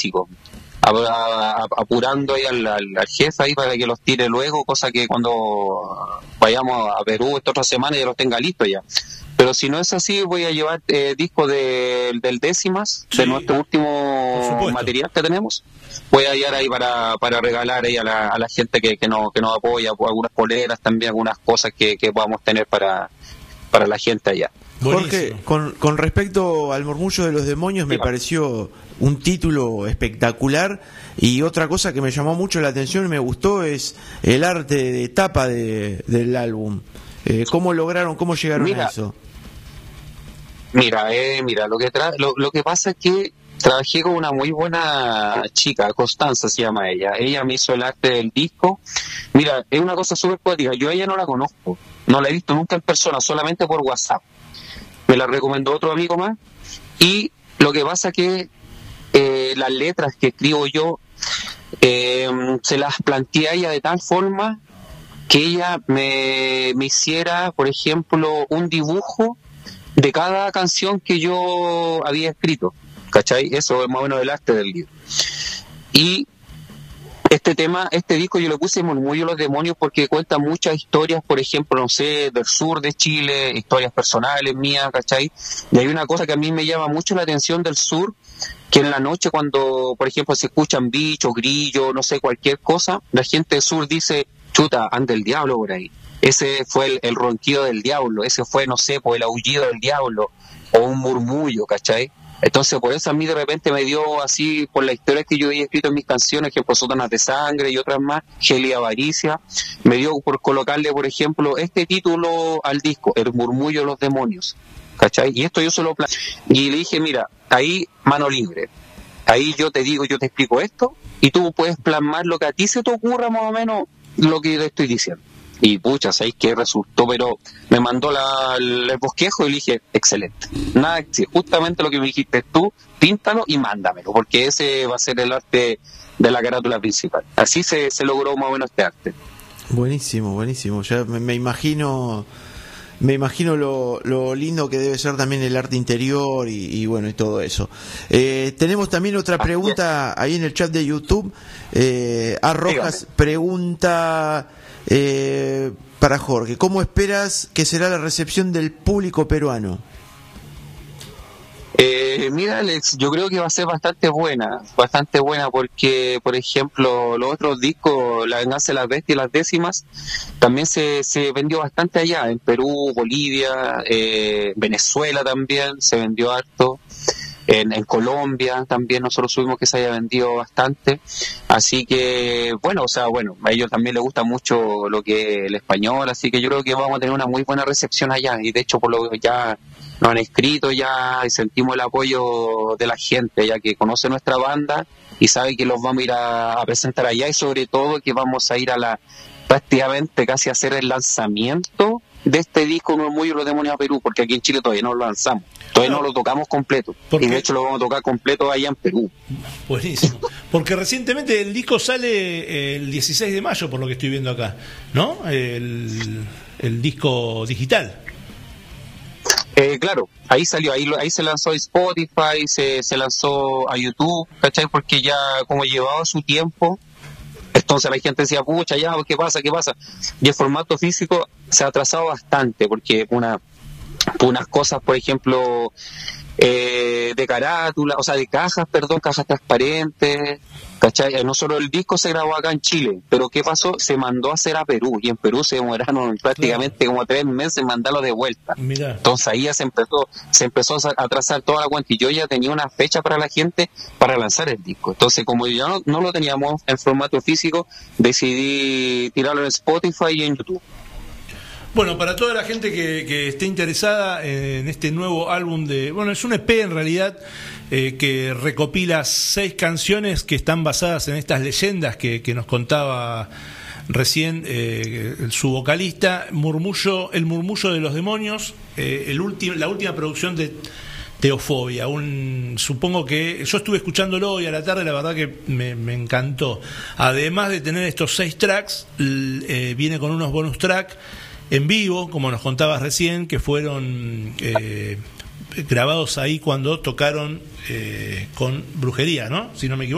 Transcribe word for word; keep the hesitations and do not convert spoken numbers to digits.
chicos, a, a, apurando ahí al, al, al jefe ahí para que los tire luego, cosa que cuando vayamos a Perú esta otra semana ya los tenga listos ya. Pero si no es así, voy a llevar eh, disco de, del Décimas, sí, de nuestro último material que tenemos. Voy a llevar ahí para, para regalar ahí a la, a la gente que, que, nos, que nos apoya, pues, algunas poleras también, algunas cosas que, que podamos tener para, para la gente allá. Jorge, con, con respecto al Murmullo de los Demonios, me pareció un título espectacular, y otra cosa que me llamó mucho la atención y me gustó es el arte de tapa de, del álbum. Eh, ¿Cómo lograron, cómo llegaron mira, a eso? Mira, eh, mira, lo que tra lo, lo que pasa es que trabajé con una muy buena chica, Constanza se llama ella. Ella me hizo el arte del disco. Mira, es una cosa súper poética. Yo a ella no la conozco, no la he visto nunca en persona, solamente por WhatsApp. Me la recomendó otro amigo más. Y lo que pasa es que eh, las letras que escribo yo eh, se las planteé a ella de tal forma que ella me, me hiciera, por ejemplo, un dibujo de cada canción que yo había escrito, ¿cachai? Eso es más o menos el arte del libro. Y este tema, este disco yo le puse Murmullo de los Demonios porque cuenta muchas historias, por ejemplo, no sé, del sur de Chile, historias personales mías, ¿cachai? Y hay una cosa que a mí me llama mucho la atención del sur, que en la noche cuando, por ejemplo, se escuchan bichos, grillos, no sé, cualquier cosa, la gente del sur dice, chuta, anda el diablo por ahí. Ese fue el, el ronquido del diablo, ese fue, no sé, pues el aullido del diablo, o un murmullo, ¿cachai? Entonces por eso a mí de repente me dio así, por la historia que yo había escrito en mis canciones, que por Sótanas de Sangre y otras más, Gelia Avaricia, me dio por colocarle, por ejemplo, este título al disco, El Murmullo de los Demonios, ¿cachai? Y esto yo se lo plan... Y le dije, mira, ahí mano libre, ahí yo te digo, yo te explico esto, y tú puedes plasmar lo que a ti se te ocurra más o menos lo que te estoy diciendo. Y pucha, ¿sabéis qué resultó? Pero me mandó la, el bosquejo y le dije, excelente. Nada, sí, justamente lo que me dijiste tú, píntalo y mándamelo, porque ese va a ser el arte de la carátula principal. Así se, se logró más o menos este arte. Buenísimo, buenísimo. Ya me, me imagino... Me imagino lo, lo lindo que debe ser también el arte interior y, y bueno, y todo eso. Eh, tenemos también otra pregunta ahí en el chat de YouTube. Eh, A Rojas pregunta eh, para Jorge, ¿cómo esperas que será la recepción del público peruano? Eh, mira, Alex, yo creo que va a ser bastante buena, bastante buena porque, por ejemplo, los otros discos, La Venganza de las Bestias y Las Décimas, también se, se vendió bastante allá, en Perú, Bolivia, eh, Venezuela también se vendió harto, en, en Colombia también nosotros supimos que se haya vendido bastante, así que, bueno, o sea, bueno, a ellos también les gusta mucho lo que el español, así que yo creo que vamos a tener una muy buena recepción allá, y de hecho por lo que ya nos han escrito ya y sentimos el apoyo de la gente, ya que conoce nuestra banda y sabe que los vamos a ir a, a presentar allá, y sobre todo que vamos a ir a la, prácticamente casi a hacer el lanzamiento de este disco Murmullo de los Demonios a Perú, porque aquí en Chile todavía no lo lanzamos, todavía no lo tocamos completo, y de hecho lo vamos a tocar completo allá en Perú. Buenísimo, porque recientemente el disco sale el dieciséis de mayo, por lo que estoy viendo acá, ¿no? El, el disco digital. Eh, claro, ahí salió, ahí, ahí se lanzó a Spotify, se, se lanzó a YouTube, ¿cachai? Porque ya como llevaba su tiempo, entonces la gente decía, pucha, ya, ¿qué pasa? ¿Qué pasa? Y el formato físico se ha atrasado bastante, porque una, unas cosas, por ejemplo, eh, de carátula, o sea, de cajas, perdón, cajas transparentes, ¿cachai? No solo el disco se grabó acá en Chile, pero ¿qué pasó? Se mandó a hacer a Perú, y en Perú se demoraron prácticamente claro. como tres meses en mandarlo de vuelta. Mirá. Entonces ahí ya se empezó, se empezó a atrasar toda la cuenta, y yo ya tenía una fecha para la gente para lanzar el disco. Entonces, como ya no, no lo teníamos en formato físico, decidí tirarlo en Spotify y en YouTube. Bueno, para toda la gente que, que esté interesada en este nuevo álbum de... Bueno, es un E P en realidad eh, que recopila seis canciones que están basadas en estas leyendas que, que nos contaba recién eh, su vocalista. Murmullo, El Murmullo de los Demonios, eh, el último, la última producción de Teofobia. Un, supongo que... Yo estuve escuchándolo hoy a la tarde, la verdad que me, me encantó. Además de tener estos seis tracks, eh, viene con unos bonus tracks en vivo, como nos contabas recién, que fueron eh, grabados ahí cuando tocaron eh, con Brujería, ¿no? Si no me equivoco.